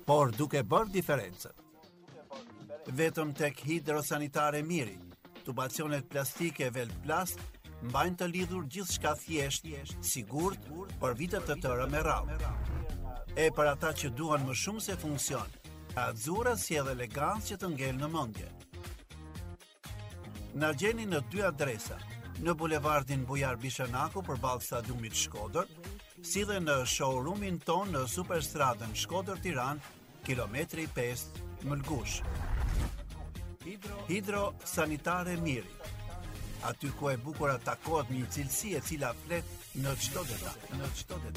por duke bërë diferencën. Vetëm tek Hidrosanitare Miri, tubacionet plastike Velplast mbajnë të lidhur gjithçka thjesht, sigurt për vite të tëra me radhë. E për ata që duan më shumë se funksion, Azzurra sjell elegancë që të ngel në mendje. Na gjeni në 2 adresa, në bulevardin Bujar Bishanaku përballë stadiumit Shkodër, si dhe në showroomin ton në Superstradën Shkodër Tiranë, kilometri 5 Mëlgush. Hidrosanitare Miri. Aty ku e bukura takohet një cilësi e cila flet në çdo detaj.